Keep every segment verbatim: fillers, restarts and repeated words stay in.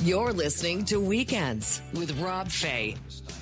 You're listening to Weekends with Rob Fay.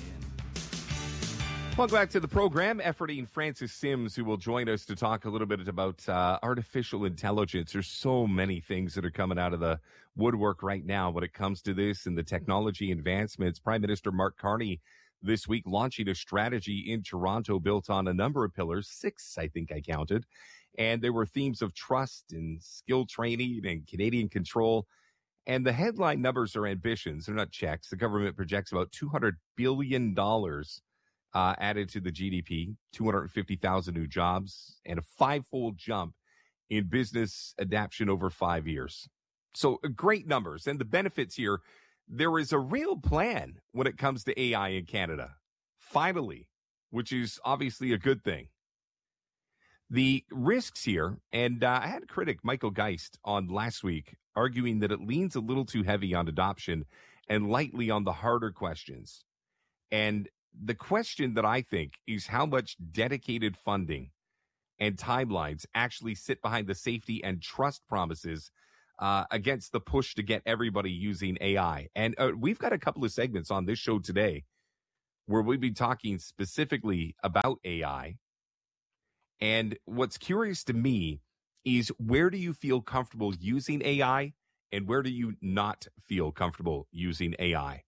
Welcome back to the program. Efforting Francis Sims, who will join us to talk a little bit about uh, artificial intelligence. There's so many things that are coming out of the woodwork right now when it comes to this and the technology advancements. Prime Minister Mark Carney this week launching a strategy in Toronto built on a number of pillars, six, I think I counted. And there were themes of trust and skill training and Canadian control. And the headline numbers are ambitions. They're not checks. The government projects about two hundred billion dollars Uh, added to the G D P, two hundred fifty thousand new jobs, and a five-fold jump in business adaptation over five years. So uh, great numbers. And the benefits here, there is a real plan when it comes to A I in Canada, finally, which is obviously a good thing. The risks here, and uh, I had a critic, Michael Geist, on last week, arguing that it leans a little too heavy on adoption and lightly on the harder questions. And the question that I think is how much dedicated funding and timelines actually sit behind the safety and trust promises uh, against the push to get everybody using A I. And uh, we've got a couple of segments on this show today where we'll be talking specifically about A I. And what's curious to me is, where do you feel comfortable using A I and where do you not feel comfortable using A I?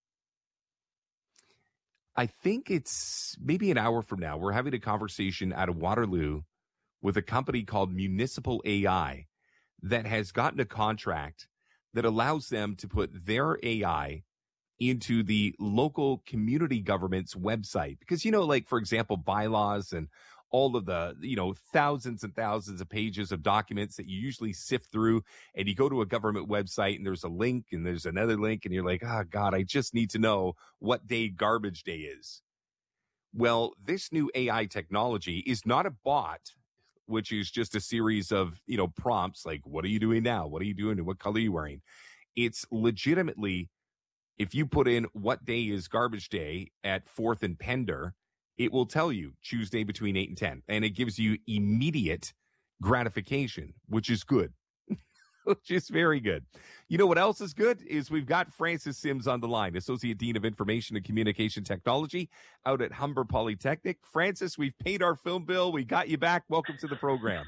I think it's maybe an hour from now. We're having a conversation out of Waterloo with a company called Municipal A I that has gotten a contract that allows them to put their A I into the local community government's website. Because, you know, like, for example, bylaws and all of the, you know, thousands and thousands of pages of documents that you usually sift through, and you go to a government website and there's a link and there's another link and you're like, oh God, I just need to know what day garbage day is. Well, this new A I technology is not a bot, which is just a series of, you know, prompts like, what are you doing now? What are you doing? And what color are you wearing? It's legitimately, if you put in what day is garbage day at fourth and Pender, it will tell you Tuesday between eight and ten, and it gives you immediate gratification, which is good, which is very good. You know what else is good is we've got Francis Sims on the line, Associate Dean of Information and Communication Technology out at Humber Polytechnic. Francis, we've paid our film bill. We got you back. Welcome to the program.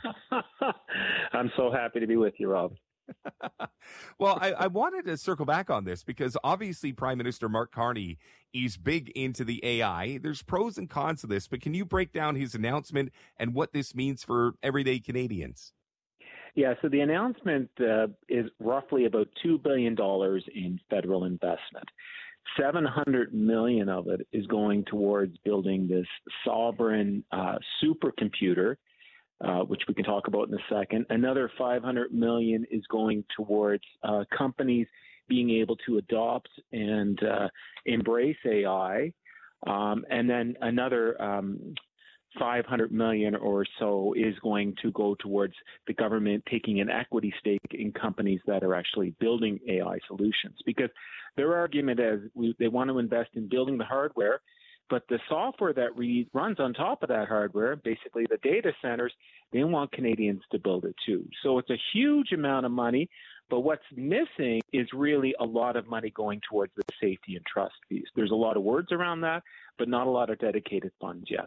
I'm so happy to be with you, Rob. Well, I, I wanted to circle back on this because obviously Prime Minister Mark Carney is big into the A I. There's pros and cons to this, but can you break down his announcement and what this means for everyday Canadians? Yeah, so the announcement uh, is roughly about two billion dollars in federal investment. seven hundred million dollars of it is going towards building this sovereign uh, supercomputer, Uh, which we can talk about in a second. Another five hundred million dollars is going towards uh, companies being able to adopt and uh, embrace A I. Um, and then another um, five hundred million dollars or so is going to go towards the government taking an equity stake in companies that are actually building A I solutions. Because their argument is we, they want to invest in building the hardware, but the software that re- runs on top of that hardware, basically the data centers, they want Canadians to build it too. So it's a huge amount of money, but what's missing is really a lot of money going towards the safety and trust piece. There's a lot of words around that, but not a lot of dedicated funds yet.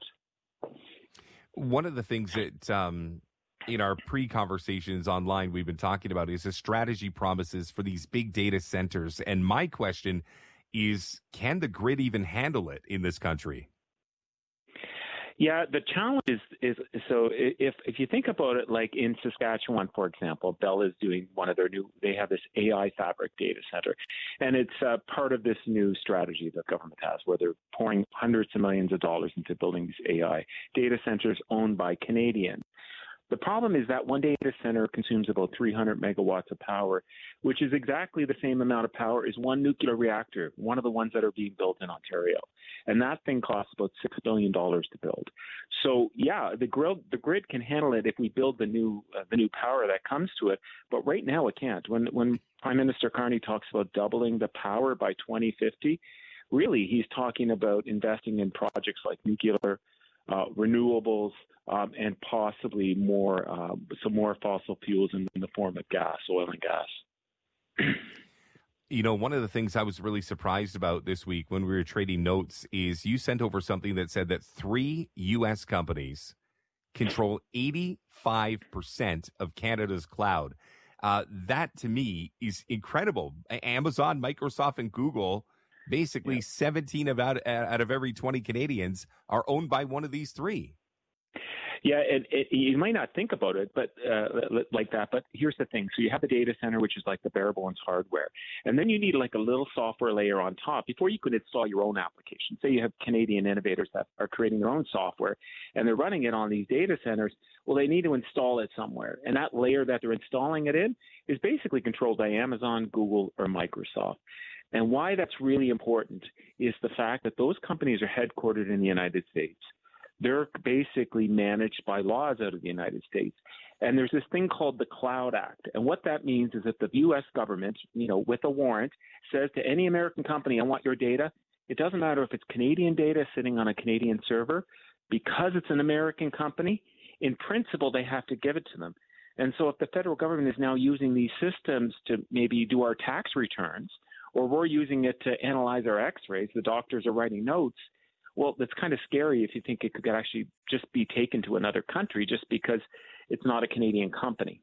One of the things that um, in our pre-conversations online we've been talking about is the strategy promises for these big data centers. And my question is, can the grid even handle it in this country? Yeah, the challenge is, is so if if you think about it, like in Saskatchewan, for example, Bell is doing one of their new, they have this A I fabric data center, and it's uh, part of this new strategy that government has where they're pouring hundreds of millions of dollars into building these A I data centers owned by Canadians. The problem is that one data center consumes about three hundred megawatts of power, which is exactly the same amount of power as one nuclear reactor, one of the ones that are being built in Ontario. And that thing costs about six billion dollars to build. So, yeah, the grid, the grid can handle it if we build the new uh, the new power that comes to it. But right now it can't. When, when Prime Minister Carney talks about doubling the power by twenty fifty, really he's talking about investing in projects like nuclear, uh, renewables, um, and possibly more uh, some more fossil fuels in, in the form of gas, oil and gas. You know, one of the things I was really surprised about this week when we were trading notes is you sent over something that said that three U S companies control eighty-five percent of Canada's cloud. Uh, that, to me, is incredible. Amazon, Microsoft, and Google, basically yeah. seventeen of out, out of every twenty Canadians are owned by one of these three. Yeah, it, it, you might not think about it, but uh, like that. But here's the thing: so you have the data center, which is like the bare bones hardware, and then you need like a little software layer on top before you can install your own application. Say you have Canadian innovators that are creating their own software, and they're running it on these data centers. Well, they need to install it somewhere, and that layer that they're installing it in is basically controlled by Amazon, Google, or Microsoft. And why that's really important is the fact that those companies are headquartered in the United States. They're basically managed by laws out of the United States. And there's this thing called the Cloud Act. And what that means is that the U S government, you know, with a warrant, says to any American company, I want your data. It doesn't matter if it's Canadian data sitting on a Canadian server. Because it's an American company, in principle, they have to give it to them. And so if the federal government is now using these systems to maybe do our tax returns, or we're using it to analyze our x-rays, the doctors are writing notes, well, that's kind of scary if you think it could actually just be taken to another country just because it's not a Canadian company.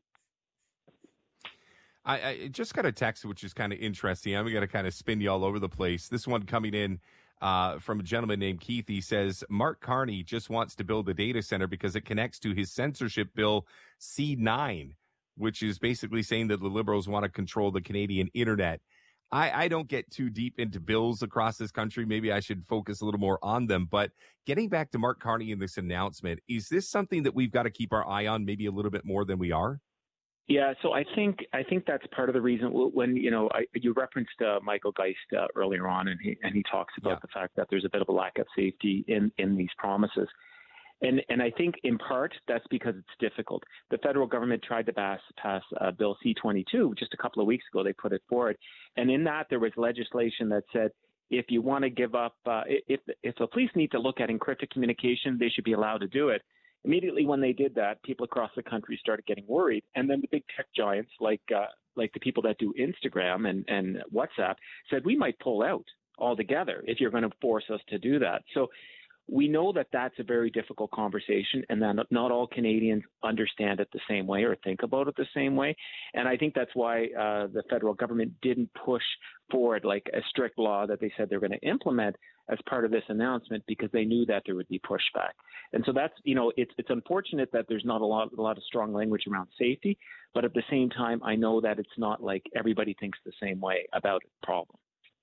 I, I just got a text, which is kind of interesting. I'm going to kind of spin you all over the place. This one coming in uh, from a gentleman named Keith. He says, Mark Carney just wants to build a data center because it connects to his censorship bill C nine, which is basically saying that the Liberals want to control the Canadian internet. I, I don't get too deep into bills across this country. Maybe I should focus a little more on them. But getting back to Mark Carney and this announcement, is this something that we've got to keep our eye on maybe a little bit more than we are? Yeah, so I think I think that's part of the reason when, you know, I, you referenced uh, Michael Geist uh, earlier on, and he, and he talks about yeah. the fact that there's a bit of a lack of safety in, in these promises. And and I think in part that's because it's difficult. The federal government tried to pass, pass uh, Bill C twenty-two just a couple of weeks ago. They put it forward. And in that, there was legislation that said if you want to give up, uh, if, if the police need to look at encrypted communication, they should be allowed to do it. Immediately when they did that, people across the country started getting worried. And then the big tech giants like uh, like the people that do Instagram and, and WhatsApp said, we might pull out altogether if you're going to force us to do that. So we know that that's a very difficult conversation and that not all Canadians understand it the same way or think about it the same way. And I think that's why uh, the federal government didn't push forward like a strict law that they said they're going to implement as part of this announcement because they knew that there would be pushback. And so that's, you know, it's it's unfortunate that there's not a lot, a lot of strong language around safety. But at the same time, I know that it's not like everybody thinks the same way about the problem.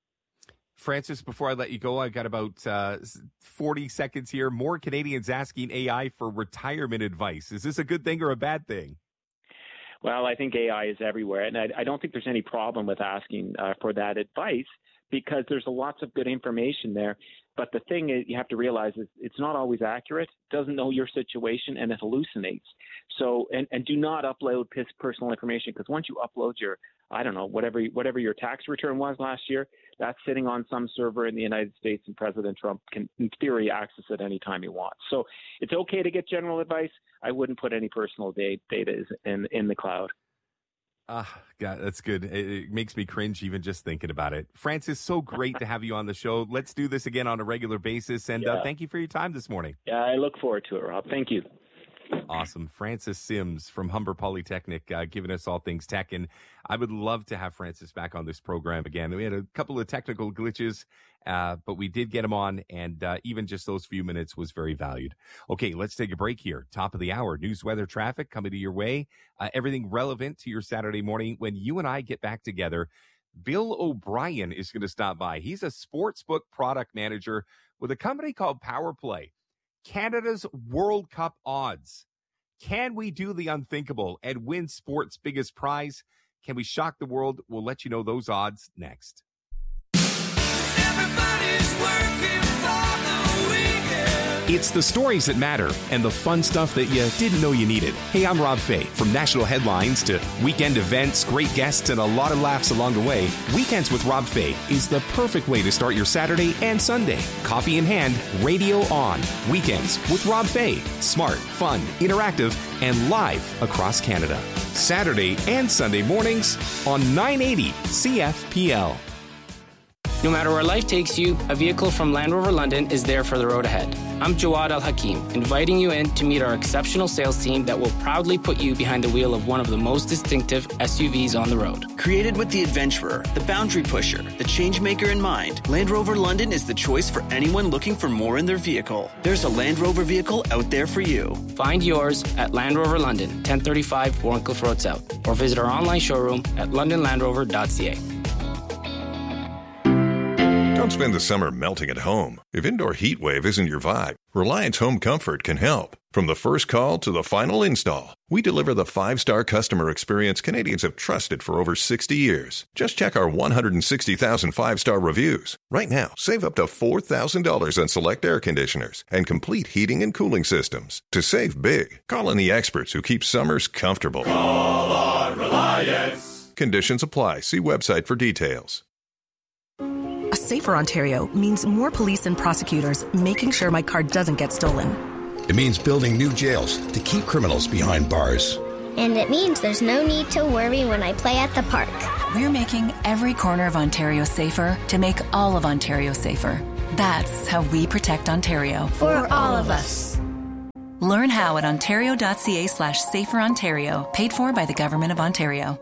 Francis, before I let you go, I've got about uh, forty seconds here. More Canadians asking A I for retirement advice. Is this a good thing or a bad thing? Well, I think A I is everywhere, and I, I don't think there's any problem with asking uh, for that advice because there's lots of good information there. But the thing is, you have to realize is it's not always accurate, doesn't know your situation, and it hallucinates. So, and, and do not upload personal information because once you upload your, I don't know, whatever whatever your tax return was last year, that's sitting on some server in the United States, and President Trump can, in theory, access it anytime he wants. So it's okay to get general advice. I wouldn't put any personal data in in the cloud. Ah, uh, God, that's good. It, it makes me cringe even just thinking about it. Francis, so great to have you on the show. Let's do this again on a regular basis. And yeah. uh, thank you for your time this morning. Yeah, I look forward to it, Rob. Thank you. Awesome. Francis Sims from Humber Polytechnic uh, giving us all things tech. And I would love to have Francis back on this program again. We had a couple of technical glitches, uh, but we did get him on. And uh, even just those few minutes was very valued. Okay, let's take a break here. Top of the hour, news, weather, traffic coming to your way. Uh, everything relevant to your Saturday morning. When you and I get back together, Bill O'Brien is going to stop by. He's a sportsbook product manager with a company called Power Play. Canada's World Cup odds. Can we do the unthinkable and win sport's biggest prize? Can we shock the world? We'll let you know those odds next. Everybody's working for the weekend. It's the stories that matter and the fun stuff that you didn't know you needed. Hey, I'm Rob Fay. From national headlines to weekend events, great guests, and a lot of laughs along the way, Weekends with Rob Fay is the perfect way to start your Saturday and Sunday. Coffee in hand, radio on. Weekends with Rob Fay. Smart, fun, interactive, and live across Canada. Saturday and Sunday mornings on nine eighty C F P L. No matter where life takes you, a vehicle from Land Rover London is there for the road ahead. I'm Jawad Al Hakim, inviting you in to meet our exceptional sales team that will proudly put you behind the wheel of one of the most distinctive S U Vs on the road. Created with the adventurer, the boundary pusher, the change maker in mind, Land Rover London is the choice for anyone looking for more in their vehicle. There's a Land Rover vehicle out there for you. Find yours at Land Rover London, ten thirty-five Warncliffe Road South, or visit our online showroom at london land rover dot c a. Don't spend the summer melting at home. If indoor heat wave isn't your vibe, Reliance Home Comfort can help. From the first call to the final install, we deliver the five-star customer experience Canadians have trusted for over sixty years. Just check our one hundred sixty thousand five-star reviews. Right now, save up to four thousand dollars on select air conditioners and complete heating and cooling systems. To save big, call in the experts who keep summers comfortable. Call on Reliance. Conditions apply. See website for details. A safer Ontario means more police and prosecutors making sure my car doesn't get stolen. It means building new jails to keep criminals behind bars. And it means there's no need to worry when I play at the park. We're making every corner of Ontario safer to make all of Ontario safer. That's how we protect Ontario. For all of us. Learn how at ontario.ca slash safer Ontario, paid for by the Government of Ontario.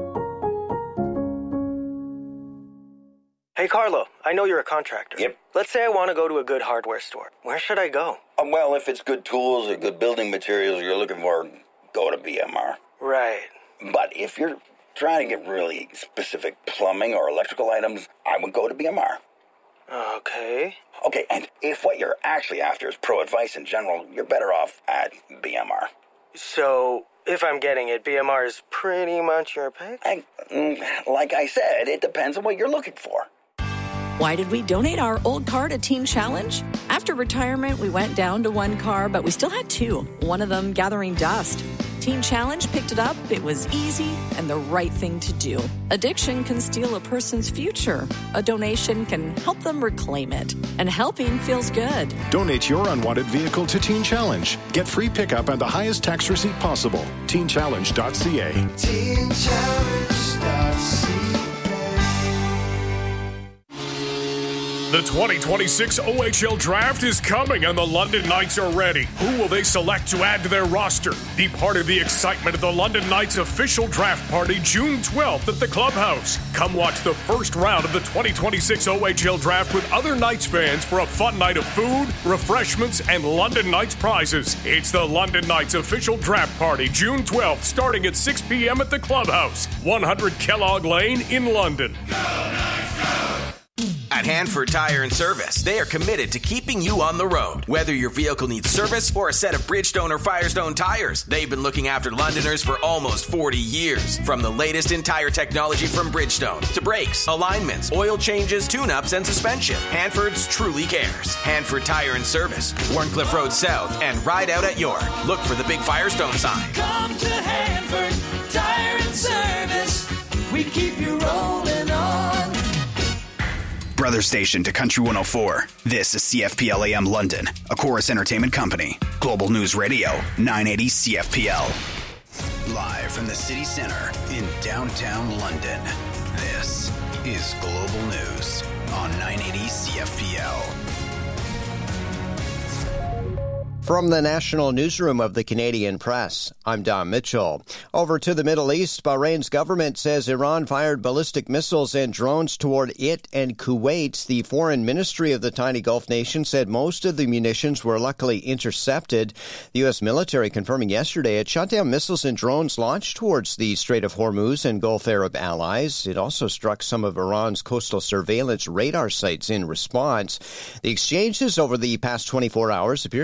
Hey, Carlo, I know you're a contractor. Yep. Let's say I want to go to a good hardware store. Where should I go? Um, well, if it's good tools or good building materials you're looking for, go to B M R. Right. But if you're trying to get really specific plumbing or electrical items, I would go to B M R. Okay. Okay, and if what you're actually after is pro advice in general, you're better off at B M R. So, if I'm getting it, B M R is pretty much your pick? I, like I said, it depends on what you're looking for. Why did we donate our old car to Teen Challenge? After retirement, we went down to one car, but we still had two, one of them gathering dust. Teen Challenge picked it up. It was easy and the right thing to do. Addiction can steal a person's future. A donation can help them reclaim it. And helping feels good. Donate your unwanted vehicle to Teen Challenge. Get free pickup and the highest tax receipt possible. teen challenge dot c a. teen challenge dot c a. The twenty twenty-six O H L Draft is coming and the London Knights are ready. Who will they select to add to their roster? Be part of the excitement of the London Knights official draft party June twelfth at the Clubhouse. Come watch the first round of the twenty twenty-six O H L Draft with other Knights fans for a fun night of food, refreshments, and London Knights prizes. It's the London Knights official draft party June twelfth starting at six p.m. at the Clubhouse, one hundred Kellogg Lane in London. Go Knights, go! At Hanford Tire and Service, they are committed to keeping you on the road. Whether your vehicle needs service or a set of Bridgestone or Firestone tires, they've been looking after Londoners for almost forty years. From the latest in tire technology from Bridgestone to brakes, alignments, oil changes, tune-ups, and suspension, Hanford's truly cares. Hanford Tire and Service, Warncliffe Road South, and Ride Out at York. Look for the big Firestone sign. Come to Hanford Tire and Service. We keep you rolling on. Brother station to Country one oh four. This is C F P L A M London, a Chorus Entertainment Company. Global News Radio, nine eighty C F P L. Live from the city center in downtown London, this is Global News on nine eighty C F P L. From the National Newsroom of the Canadian Press, I'm Don Mitchell. Over to the Middle East, Bahrain's government says Iran fired ballistic missiles and drones toward it and Kuwait. The foreign ministry of the tiny Gulf nation said most of the munitions were luckily intercepted. The U S military confirming yesterday it shot down missiles and drones launched towards the Strait of Hormuz and Gulf Arab allies. It also struck some of Iran's coastal surveillance radar sites in response. The exchanges over the past twenty-four hours appears to be framed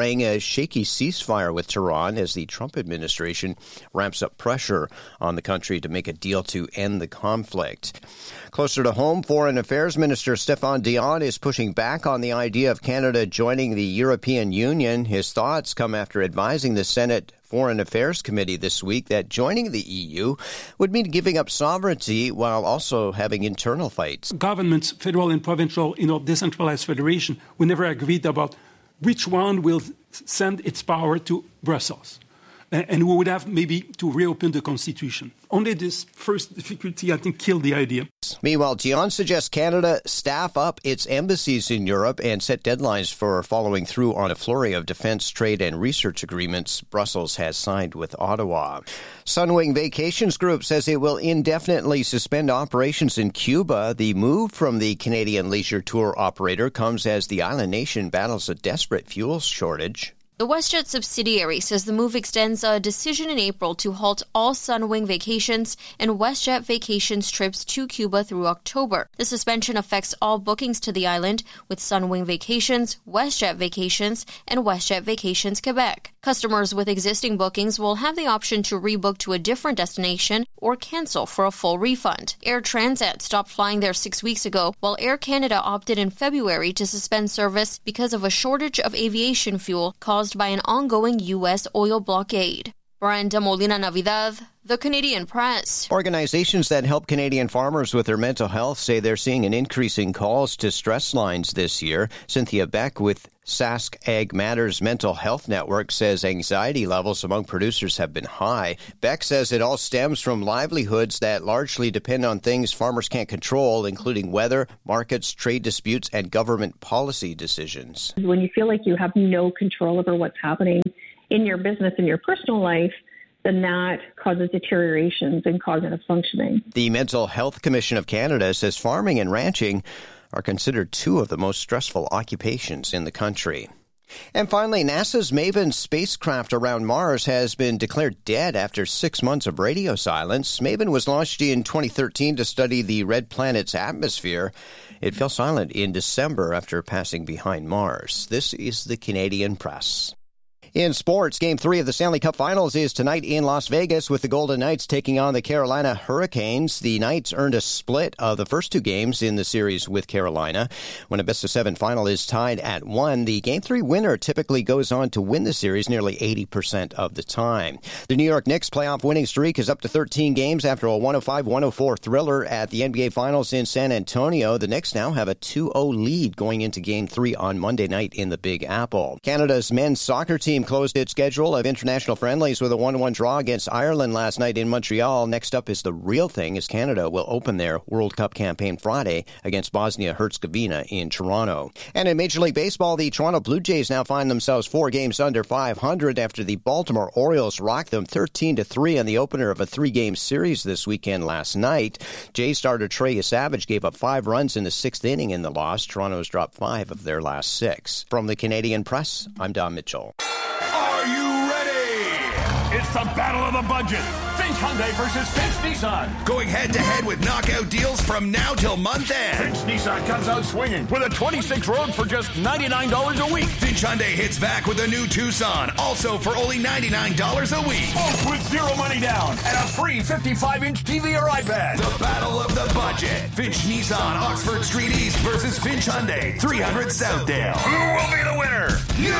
playing a shaky ceasefire with Tehran as the Trump administration ramps up pressure on the country to make a deal to end the conflict. Closer to home, Foreign Affairs Minister Stéphane Dion is pushing back on the idea of Canada joining the European Union. His thoughts come after advising the Senate Foreign Affairs Committee this week that joining the E U would mean giving up sovereignty while also having internal fights. Governments, federal and provincial, in our decentralized federation, we never agreed about which one will send its power to Brussels. And we would have maybe to reopen the Constitution. Only this first difficulty, I think, killed the idea. Meanwhile, Dion suggests Canada staff up its embassies in Europe and set deadlines for following through on a flurry of defense, trade, and research agreements Brussels has signed with Ottawa. Sunwing Vacations Group says it will indefinitely suspend operations in Cuba. The move from the Canadian leisure tour operator comes as the island nation battles a desperate fuel shortage. The WestJet subsidiary says the move extends a decision in April to halt all Sunwing Vacations and WestJet Vacations trips to Cuba through October. The suspension affects all bookings to the island, with Sunwing Vacations, WestJet Vacations, and WestJet Vacations Quebec. Customers with existing bookings will have the option to rebook to a different destination or cancel for a full refund. Air Transat stopped flying there six weeks ago, while Air Canada opted in February to suspend service because of a shortage of aviation fuel caused by an ongoing U S oil blockade. Brenda Molina Navidad, The Canadian Press. Organizations that help Canadian farmers with their mental health say they're seeing an increase in calls to stress lines this year. Cynthia Beck with Sask Ag Matters Mental Health Network says anxiety levels among producers have been high. Beck says it all stems from livelihoods that largely depend on things farmers can't control, including weather, markets, trade disputes, and government policy decisions. When you feel like you have no control over what's happening in your business, in your personal life, then that causes deteriorations in cognitive functioning. The Mental Health Commission of Canada says farming and ranching are considered two of the most stressful occupations in the country. And finally, NASA's Maven spacecraft around Mars has been declared dead after six months of radio silence. Maven was launched in twenty thirteen to study the red planet's atmosphere. It fell silent in December after passing behind Mars. This is the Canadian Press. In sports, Game three of the Stanley Cup Finals is tonight in Las Vegas with the Golden Knights taking on the Carolina Hurricanes. The Knights earned a split of the first two games in the series with Carolina. When a best-of-seven final is tied at one, the Game three winner typically goes on to win the series nearly eighty percent of the time. The New York Knicks playoff winning streak is up to thirteen games after a one oh five one oh four thriller at the N B A Finals in San Antonio. The Knicks now have a two oh lead going into Game three on Monday night in the Big Apple. Canada's men's soccer team closed its schedule of international friendlies with a one one draw against Ireland last night in Montreal. Next up is the real thing, as Canada will open their World Cup campaign Friday against Bosnia-Herzegovina in Toronto. And in Major League Baseball, the Toronto Blue Jays now find themselves four games under five hundred after the Baltimore Orioles rocked them thirteen to three in the opener of a three-game series this weekend last night. Jays starter Trey Savage gave up five runs in the sixth inning in the loss. Toronto's dropped five of their last six. From the Canadian Press, I'm Don Mitchell. Are you ready? It's the battle of the budget. Finch Hyundai versus Finch Nissan. Going head-to-head with knockout deals from now till month end. Finch Nissan comes out swinging with a twenty-six Rogue for just ninety-nine dollars a week. Finch Hyundai hits back with a new Tucson, also for only ninety-nine dollars a week. Both with zero money down and a free fifty-five inch T V or iPad. The battle of the budget. Finch Nissan, Oxford Street East versus Finch Hyundai, three hundred Southdale. Who will be the winner?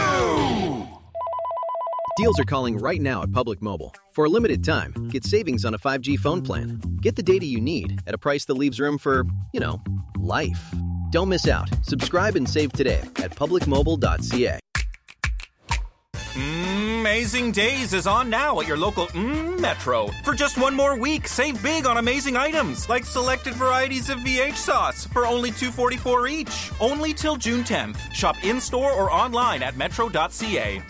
You! Deals are calling right now at Public Mobile. For a limited time, get savings on a five G phone plan. Get the data you need at a price that leaves room for, you know, life. Don't miss out. Subscribe and save today at public mobile dot c a. Amazing Days is on now at your local mm, Metro. For just one more week, save big on amazing items like selected varieties of V H sauce for only two dollars and forty-four cents each. Only till June tenth. Shop in-store or online at metro dot c a.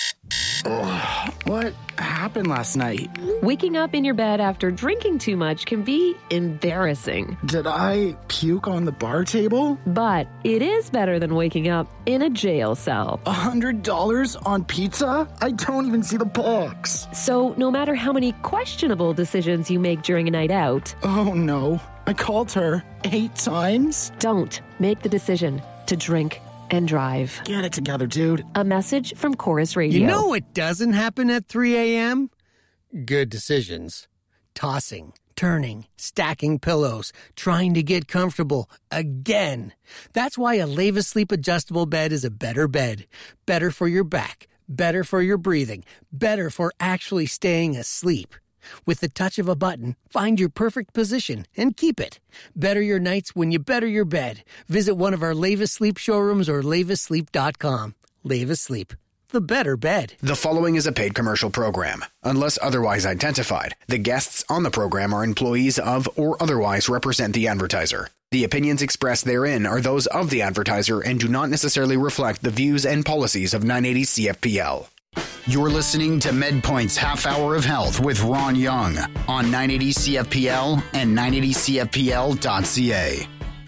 What happened last night? Waking up in your bed after drinking too much can be embarrassing. Did I puke on the bar table? But it is better than waking up in a jail cell. A hundred dollars on pizza? I don't even see the box. So no matter how many questionable decisions you make during a night out... Oh no, I called her eight times? Don't make the decision to drink and drive. Get it together, dude. A message from Chorus Radio. You know what doesn't happen at three a.m.? Good decisions. Tossing, turning, stacking pillows, trying to get comfortable again. That's why a Leva Sleep adjustable bed is a better bed. Better for your back, better for your breathing, better for actually staying asleep. With the touch of a button, find your perfect position and keep it. Better your nights when you better your bed. Visit one of our Leva Sleep showrooms or leva sleep dot com. Leva Sleep, the better bed. The following is a paid commercial program. Unless otherwise identified, the guests on the program are employees of or otherwise represent the advertiser. The opinions expressed therein are those of the advertiser and do not necessarily reflect the views and policies of nine eighty C F P L. You're listening to MedPoint's Half Hour of Health with Ron Young on nine eighty C F P L and nine eighty C F P L dot C A.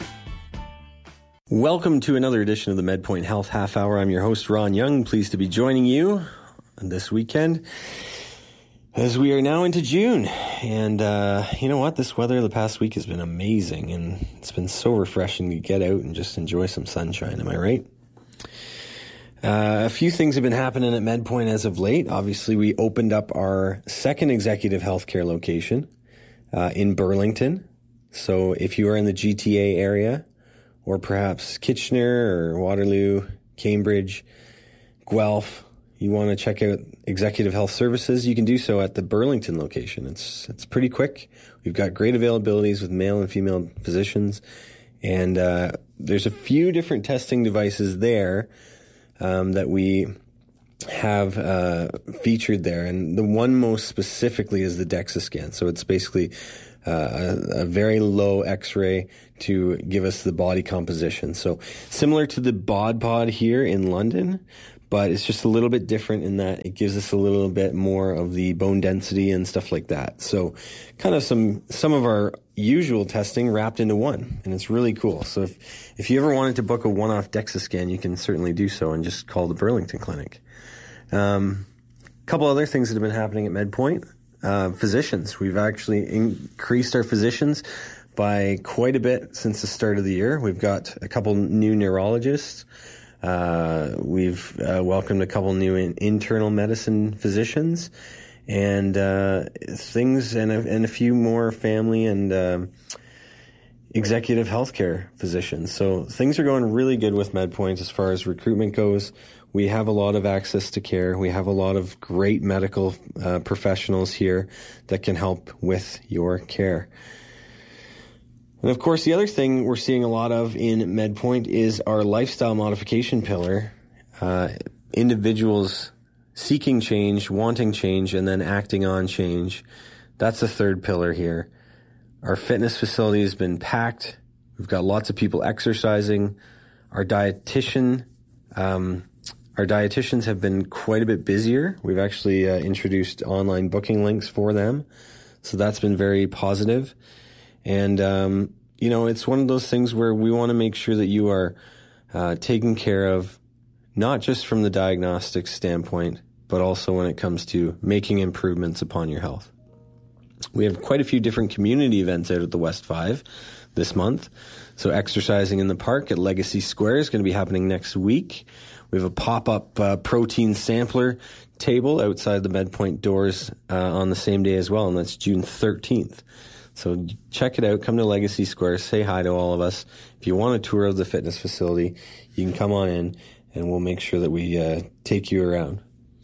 Welcome to another edition of the MedPoint Health Half Hour. I'm your host, Ron Young. Pleased to be joining you this weekend as we are now into June. And uh, you know what? This weather the past week has been amazing, and it's been so refreshing to get out and just enjoy some sunshine. Am I right? Uh, a few things have been happening at MedPoint as of late. Obviously, we opened up our second executive healthcare location uh, in Burlington. So if you are in the G T A area, or perhaps Kitchener or Waterloo, Cambridge, Guelph, you want to check out Executive Health Services, you can do so at the Burlington location. It's it's pretty quick. We've got great availabilities with male and female physicians, and uh, there's a few different testing devices there Um, that we have uh, featured there. And the one most specifically is the DEXA scan. So it's basically uh, a, a very low x-ray to give us the body composition. So similar to the bod pod here in London, but it's just a little bit different in that it gives us a little bit more of the bone density and stuff like that. So kind of some some of our usual testing wrapped into one, and it's really cool. So if, if you ever wanted to book a one-off DEXA scan, you can certainly do so and just call the Burlington Clinic. Um, a couple other things that have been happening at MedPoint. Uh, physicians. We've actually increased our physicians by quite a bit since the start of the year. We've got a couple new neurologists. Uh, we've uh, welcomed a couple new in- internal medicine physicians, and uh, things, and a, and a few more family and uh, executive healthcare physicians. So things are going really good with MedPoint as far as recruitment goes. We have a lot of access to care. We have a lot of great medical uh, professionals here that can help with your care. And of course, the other thing we're seeing a lot of in MedPoint is our lifestyle modification pillar. Uh, individuals seeking change, wanting change, and then acting on change. That's the third pillar here. Our fitness facility has been packed. We've got lots of people exercising. Our dietitian, um, our dietitians have been quite a bit busier. We've actually uh, introduced online booking links for them. So that's been very positive. And, um, you know, it's one of those things where we want to make sure that you are uh, taken care of, not just from the diagnostic standpoint, but also when it comes to making improvements upon your health. We have quite a few different community events out at the West five this month. So exercising in the park at Legacy Square is going to be happening next week. We have a pop-up uh, protein sampler table outside the MedPoint doors uh, on the same day as well, and that's June thirteenth. So check it out. Come to Legacy Square. Say hi to all of us. If you want a tour of the fitness facility, you can come on in, and we'll make sure that we uh, take you around.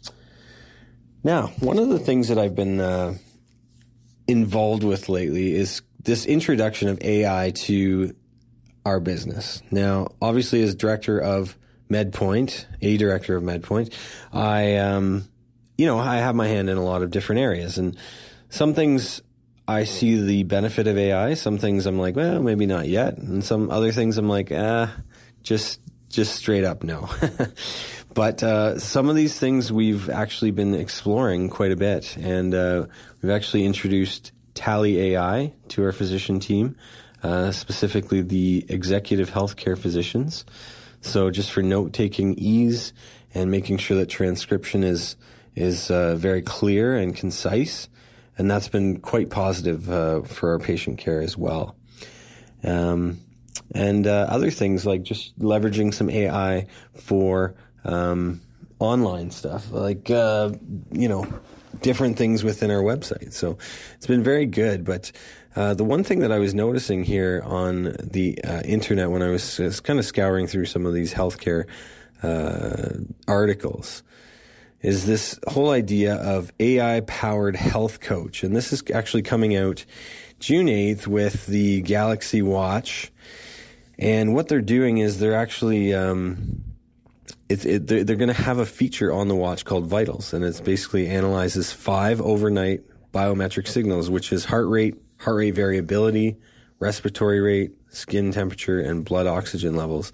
Now, one of the things that I've been uh, involved with lately is this introduction of A I to our business. Now, obviously, as director of MedPoint, a director of MedPoint, I, um, you know, I have my hand in a lot of different areas, and some things I see the benefit of A I. Some things I'm like, well, maybe not yet, and some other things I'm like, ah, just, just straight up no. But uh, some of these things we've actually been exploring quite a bit, and uh, we've actually introduced Tally A I to our physician team, uh, specifically the executive healthcare physicians. So just for note-taking ease and making sure that transcription is is uh, very clear and concise, and that's been quite positive uh, for our patient care as well. Um, and uh, other things like just leveraging some A I for um, online stuff, like, uh, you know, different things within our website. So it's been very good. But uh, the one thing that I was noticing here on the uh, internet when I was, was kind of scouring through some of these healthcare uh, articles is this whole idea of A I-powered health coach. And this is actually coming out June eighth with the Galaxy Watch. And what they're doing is they're actually, um, it, it, they're, they're going to have a feature on the watch called Vitals. And it's basically analyzes five overnight biometric signals, which is heart rate, heart rate variability, respiratory rate, skin temperature, and blood oxygen levels.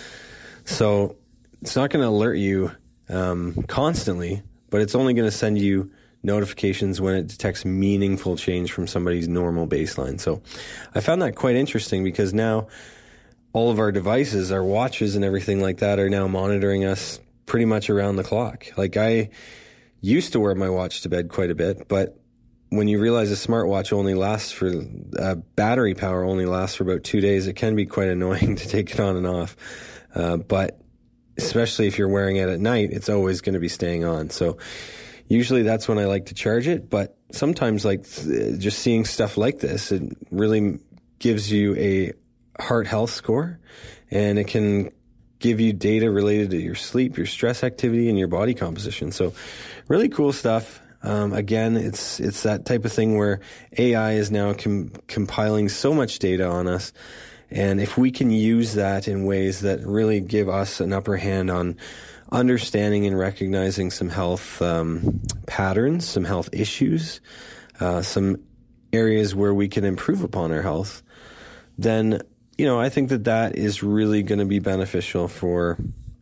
So it's not going to alert you um, constantly, but it's only going to send you notifications when it detects meaningful change from somebody's normal baseline. So I found that quite interesting because now all of our devices, our watches and everything like that are now monitoring us pretty much around the clock. Like I used to wear my watch to bed quite a bit, but when you realize a smartwatch only lasts for, uh, battery power only lasts for about two days, it can be quite annoying to take it on and off. Uh, but especially if you're wearing it at night, it's always going to be staying on. So usually that's when I like to charge it. But sometimes like th- just seeing stuff like this, it really gives you a heart health score, and it can give you data related to your sleep, your stress activity, and your body composition. So really cool stuff. Um, again, it's it's that type of thing where A I is now com- compiling so much data on us. And if we can use that in ways that really give us an upper hand on understanding and recognizing some health um, patterns, some health issues, uh, some areas where we can improve upon our health, then, you know, I think that that is really going to be beneficial for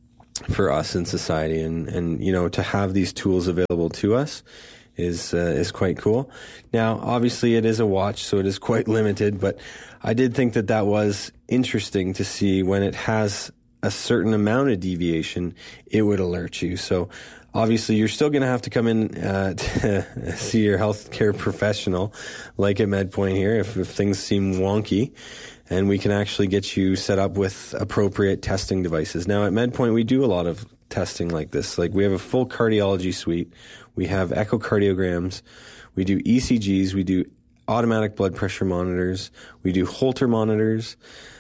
for us in society. And, and you know, to have these tools available to us is uh, is quite cool. Now, obviously, it is a watch, so it is quite limited, but I did think that that was interesting to see when it has a certain amount of deviation, it would alert you. So obviously, you're still going to have to come in uh, to see your healthcare professional, like at MedPoint here, if, if things seem wonky, and we can actually get you set up with appropriate testing devices. Now, at MedPoint, we do a lot of testing like this. Like, we have a full cardiology suite. We have echocardiograms. We do E C Gs. We do automatic blood pressure monitors. We do Holter monitors.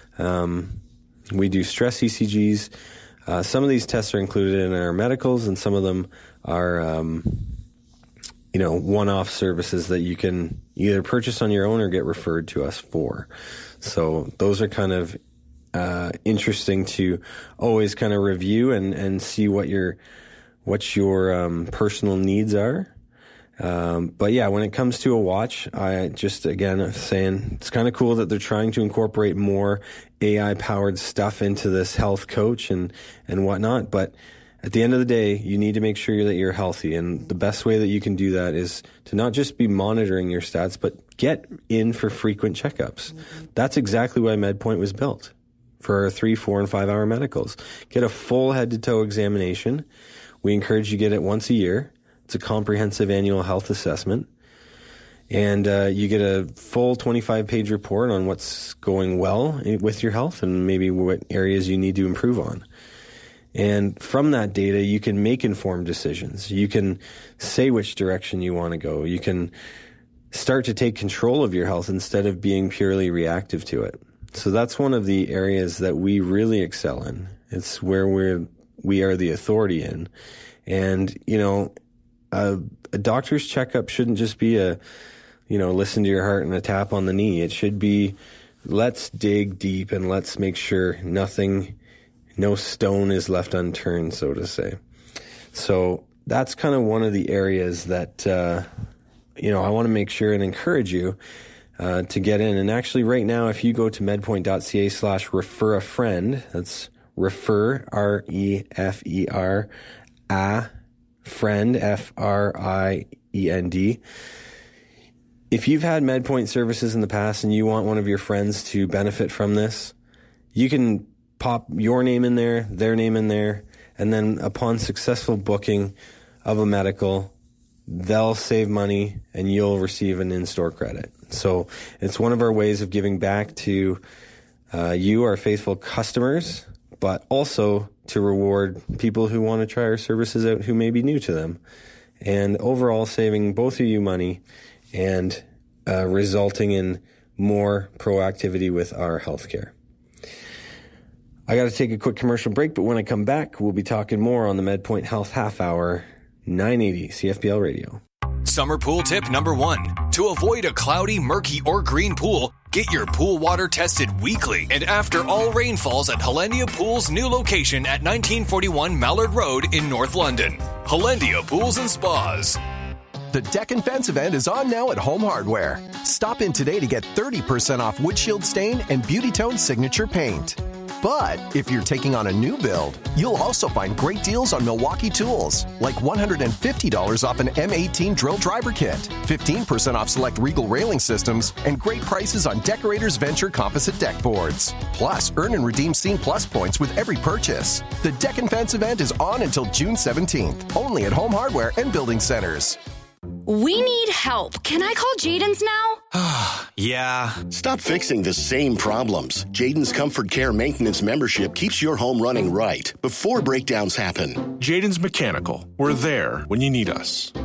Um, we do stress E C Gs. Uh, some of these tests are included in our medicals, and some of them are, um, you know, one-off services that you can either purchase on your own or get referred to us for. So those are kind of uh, interesting to always kind of review and, and see what your what your um, personal needs are. Um, but yeah, when it comes to a watch, I just, again, saying it's kind of cool that they're trying to incorporate more A I-powered stuff into this health coach and, and whatnot. But at the end of the day, you need to make sure that you're healthy. And the best way that you can do that is to not just be monitoring your stats, but get in for frequent checkups. Mm-hmm. That's exactly why MedPoint was built, for our three, four, and five-hour medicals. Get a full head-to-toe examination. We encourage you to get it once a year. It's a comprehensive annual health assessment. And uh, you get a full twenty-five page report on what's going well with your health and maybe what areas you need to improve on. And from that data, you can make informed decisions. You can say which direction you want to go. You can start to take control of your health instead of being purely reactive to it. So that's one of the areas that we really excel in. It's where we're, we are the authority in. And, you know, a, a doctor's checkup shouldn't just be a, you know, listen to your heart and a tap on the knee. It should be, let's dig deep and let's make sure nothing, no stone is left unturned, so to say. So that's kind of one of the areas that, uh, you know, I want to make sure and encourage you uh, to get in. And actually right now, if you go to medpoint.ca slash refer a friend, that's refer, R E F E R, a friend, F R I E N D. If you've had MedPoint services in the past and you want one of your friends to benefit from this, you can pop your name in there, their name in there, and then upon successful booking of a medical, they'll save money and you'll receive an in-store credit. So it's one of our ways of giving back to uh, you, our faithful customers, but also to reward people who want to try our services out who may be new to them. And overall saving both of you money and uh, resulting in more proactivity with our healthcare. I got to take a quick commercial break, but when I come back, we'll be talking more on the MedPoint Health Half Hour, nine eighty C F P L Radio. Summer pool tip number one. To avoid a cloudy, murky, or green pool, get your pool water tested weekly and after all rainfalls at Hollandia Pool's new location at nineteen forty-one Mallard Road in North London. Hollandia Pools and Spas. The Deck and Fence event is on now at Home Hardware. Stop in today to get thirty percent off windshield stain and Beauty Tone signature paint. But if you're taking on a new build, you'll also find great deals on Milwaukee tools, like one hundred fifty dollars off an M eighteen drill driver kit, fifteen percent off select Regal railing systems, and great prices on Decorators Venture composite deck boards. Plus, earn and redeem Scene Plus points with every purchase. The Deck and Fence event is on until June seventeenth, only at Home Hardware and Building Centers. We need help. Can I call Jaden's now? Yeah. Stop fixing the same problems. Jaden's Comfort Care Maintenance membership keeps your home running right before breakdowns happen. Jaden's Mechanical. We're there when you need us.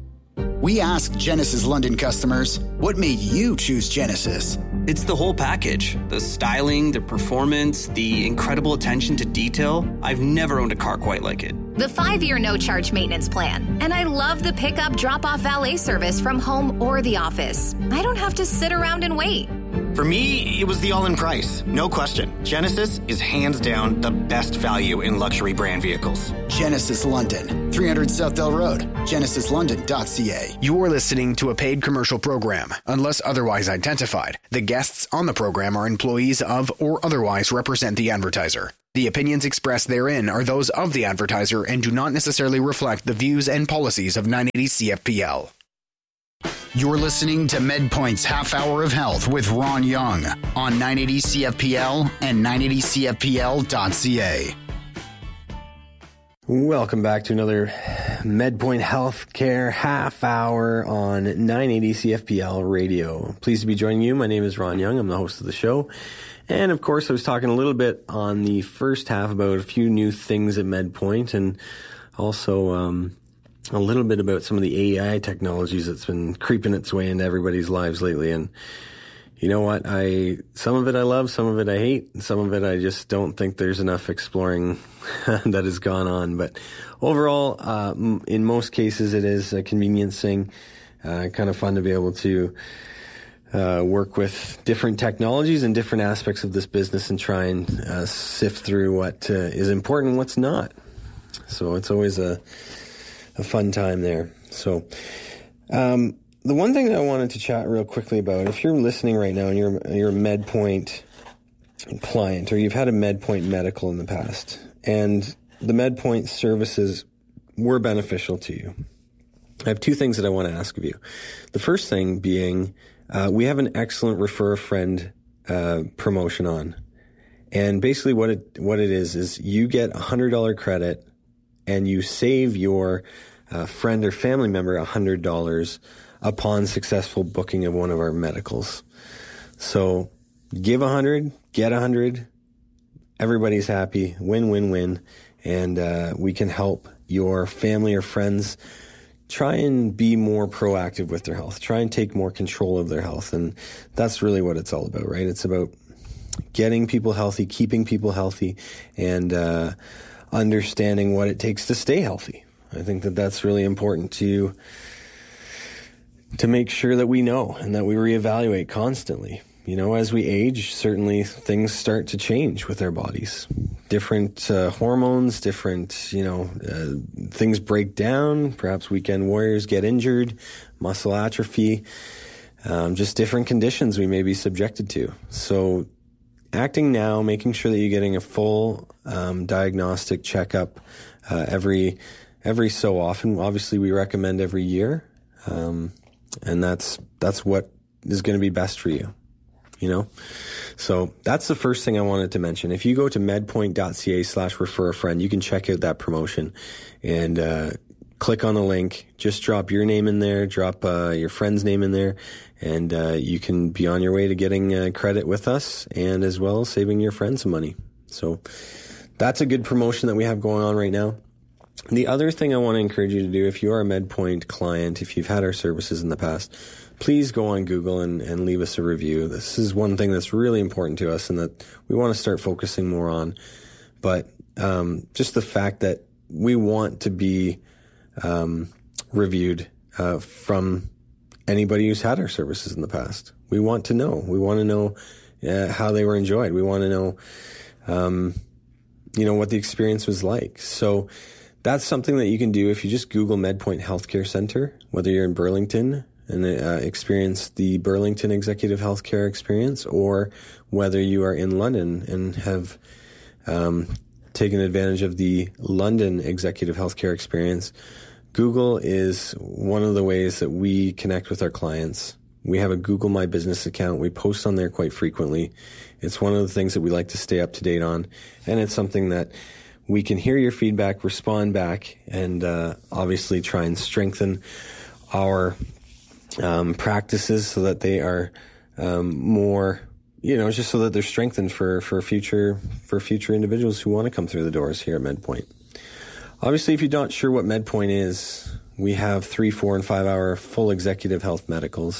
We asked Genesis London customers, what made you choose Genesis? It's the whole package. The styling, the performance, the incredible attention to detail. I've never owned a car quite like it. The five-year no-charge maintenance plan. And I love the pickup drop-off valet service from home or the office. I don't have to sit around and wait. For me, it was the all-in price. No question. Genesis is hands down the best value in luxury brand vehicles. Genesis London, three hundred Southdale Road, genesis london dot c a. You're listening to a paid commercial program. Unless otherwise identified, the guests on the program are employees of or otherwise represent the advertiser. The opinions expressed therein are those of the advertiser and do not necessarily reflect the views and policies of nine eighty C F P L. You're listening to MedPoint's Half Hour of Health with Ron Young on nine eighty C F P L and nine eighty C F P L dot c a. Welcome back to another MedPoint Healthcare Half Hour on nine eighty C F P L Radio. Pleased to be joining you. My name is Ron Young. I'm the host of the show. And, of course, I was talking a little bit on the first half about a few new things at MedPoint and also um, a little bit about some of the A I technologies that's been creeping its way into everybody's lives lately. And you know what? I some of it I love, some of it I hate, and some of it I just don't think there's enough exploring that has gone on. But overall, uh, in most cases, it is a convenience thing. Uh, kind of fun to be able to Uh, work with different technologies and different aspects of this business and try and uh, sift through what uh, is important and what's not. So it's always a a fun time there. So um, the one thing that I wanted to chat real quickly about, if you're listening right now and you're, you're a MedPoint client or you've had a MedPoint medical in the past and the MedPoint services were beneficial to you, I have two things that I want to ask of you. The first thing being, Uh, we have an excellent refer a friend uh, promotion on, and basically what it what it is is you get a hundred dollar credit, and you save your uh, friend or family member a hundred dollars upon successful booking of one of our medicals. So give a hundred, get a hundred. Everybody's happy. Win, win, win, and uh, we can help your family or friends try and be more proactive with their health, try and take more control of their health. And that's really what it's all about, right? It's about getting people healthy, keeping people healthy, and uh, understanding what it takes to stay healthy. I think that that's really important to, to make sure that we know and that we reevaluate constantly. You know, as we age, certainly things start to change with our bodies. Different uh, hormones, different, you know, uh, things break down. Perhaps weekend warriors get injured, muscle atrophy, um, just different conditions we may be subjected to. So acting now, making sure that you're getting a full um, diagnostic checkup uh, every every so often. Obviously, we recommend every year, um, and that's that's what is going to be best for you. You know, so that's the first thing I wanted to mention. If you go to medpoint dot c a slash refer a friend, you can check out that promotion and uh, click on the link, just drop your name in there, drop uh, your friend's name in there, and uh, you can be on your way to getting uh, credit with us and as well saving your friends some money. So that's a good promotion that we have going on right now. The other thing I want to encourage you to do, if you are a MedPoint client, if you've had our services in the past, please go on Google and, and leave us a review. This is one thing that's really important to us and that we want to start focusing more on. But um, just the fact that we want to be um, reviewed uh, from anybody who's had our services in the past. We want to know. We want to know uh, how they were enjoyed. We want to know, um, you know, what the experience was like. So that's something that you can do if you just Google MedPoint Healthcare Center, whether you're in Burlington and uh, experience the Burlington Executive Healthcare experience, or whether you are in London and have um, taken advantage of the London Executive Healthcare experience. Google is one of the ways that we connect with our clients. We have a Google My Business account. We post on there quite frequently. It's one of the things that we like to stay up to date on, and it's something that we can hear your feedback, respond back, and uh, obviously try and strengthen our um, practices so that they are um, more, you know, just so that they're strengthened for, for future for future individuals who want to come through the doors here at MedPoint. Obviously, if you're not sure what MedPoint is, we have three, four, and five-hour full executive health medicals.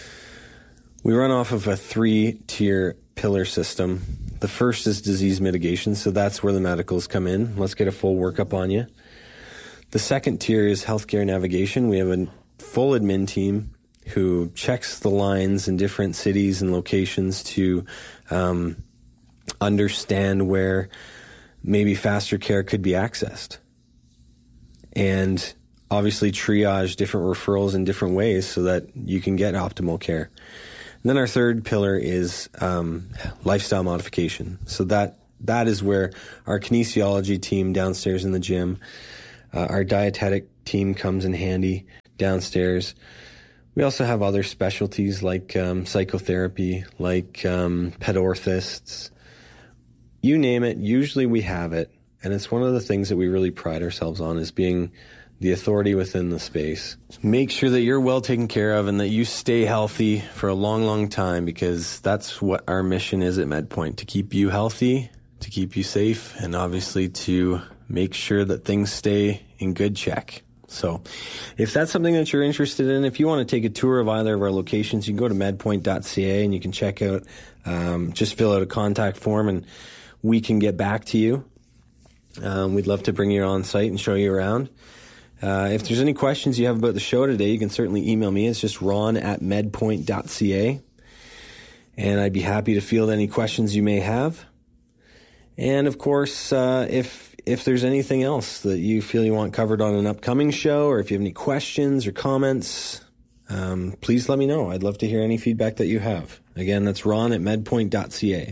We run off of a three-tier pillar system. The first is disease mitigation, so that's where the medicals come in. Let's get a full workup on you. The second tier is healthcare navigation. We have a full admin team who checks the lines in different cities and locations to um, understand where maybe faster care could be accessed. And obviously triage different referrals in different ways so that you can get optimal care. And then our third pillar is um, lifestyle modification. So that that is where our kinesiology team downstairs in the gym, uh, our dietetic team comes in handy downstairs. We also have other specialties like um, psychotherapy, like um, pet orthists. You name it, usually we have it. And it's one of the things that we really pride ourselves on, is being the authority within the space. Make sure that you're well taken care of and that you stay healthy for a long, long time, because that's what our mission is at MedPoint, to keep you healthy, to keep you safe, and obviously to make sure that things stay in good check. So if that's something that you're interested in, if you want to take a tour of either of our locations, you can go to medpoint dot c a and you can check out, um, just fill out a contact form and we can get back to you. Um, we'd love to bring you on site and show you around. Uh, if there's any questions you have about the show today, you can certainly email me. It's just ron at medpoint dot c a. And I'd be happy to field any questions you may have. And of course, uh, if if there's anything else that you feel you want covered on an upcoming show, or if you have any questions or comments, um, please let me know. I'd love to hear any feedback that you have. Again, that's ron at medpoint dot c a.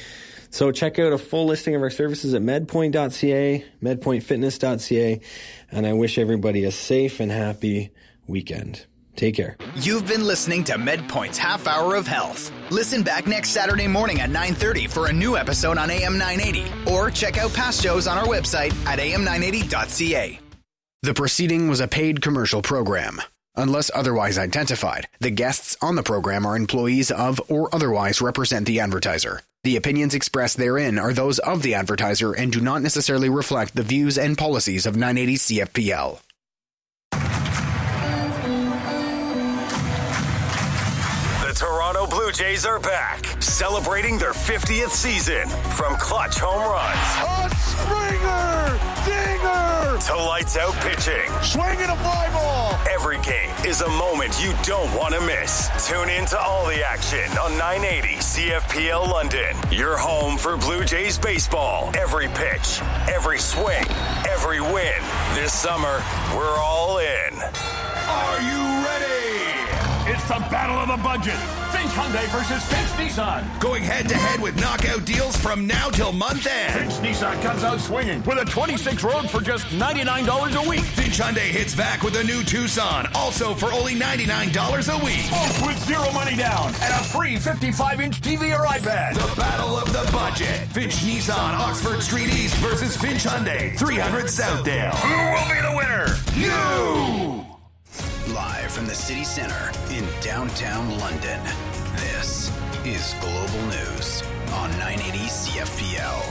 So check out a full listing of our services at medpoint dot c a, medpoint fitness dot c a, and I wish everybody a safe and happy weekend. Take care. You've been listening to MedPoint's Half Hour of Health. Listen back next Saturday morning at nine thirty for a new episode on A M nine eighty, or check out past shows on our website at a m nine eighty dot c a. The proceeding was a paid commercial program. Unless otherwise identified, the guests on the program are employees of or otherwise represent the advertiser. The opinions expressed therein are those of the advertiser and do not necessarily reflect the views and policies of nine eighty C F P L. The Toronto Blue Jays are back, celebrating their fiftieth season. From clutch home runs, a Springer, dinger, to lights out pitching, swinging a fly ball. Every game is a moment you don't want to miss. Tune in to all the action on nine eighty C F P L London. Your home for Blue Jays baseball. Every pitch, every swing, every win. This summer, we're all in. Are you ready? It's the battle of the budget. Finch Hyundai versus Finch Nissan. Going head-to-head with knockout deals from now till month end. Finch Nissan comes out swinging with a twenty-six Rogue for just ninety-nine dollars a week. Finch Hyundai hits back with a new Tucson, also for only ninety-nine dollars a week. Both with zero money down and a free fifty-five inch T V or iPad. The battle of the budget. Finch Nissan, Oxford Street East versus Finch Hyundai, three hundred Southdale. Who will be the winner? You! Live from the city center in downtown London, this is Global News on nine eighty C F P L.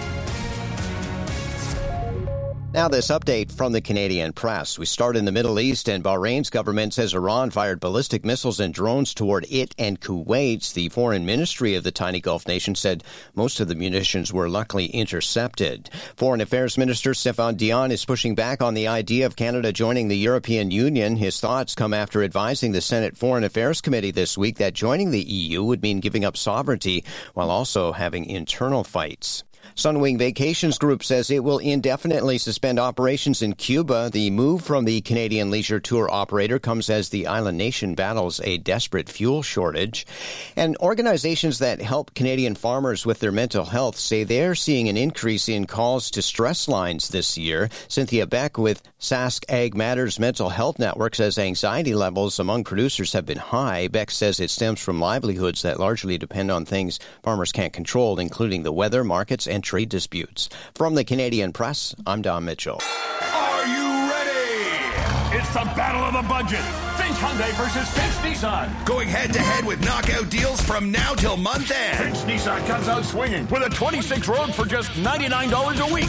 Now this update from the Canadian press. We start in the Middle East, and Bahrain's government says Iran fired ballistic missiles and drones toward it and Kuwait. The foreign ministry of the tiny Gulf nation said most of the munitions were luckily intercepted. Foreign Affairs Minister Stéphane Dion is pushing back on the idea of Canada joining the European Union. His thoughts come after advising the Senate Foreign Affairs Committee this week that joining the E U would mean giving up sovereignty while also having internal fights. Sunwing Vacations Group says it will indefinitely suspend operations in Cuba. The move from the Canadian leisure tour operator comes as the island nation battles a desperate fuel shortage. And organizations that help Canadian farmers with their mental health say they're seeing an increase in calls to stress lines this year. Cynthia Beck with Sask Ag Matters Mental Health Network says anxiety levels among producers have been high. Beck says it stems from livelihoods that largely depend on things farmers can't control, including the weather, markets, and trade disputes. From the Canadian Press, I'm Don Mitchell. Are you ready? It's the battle of the budget. Finch Hyundai versus Finch Nissan. Going head-to-head with knockout deals from now till month end. Finch Nissan comes out swinging with a twenty-six Rogue for just ninety-nine dollars a week.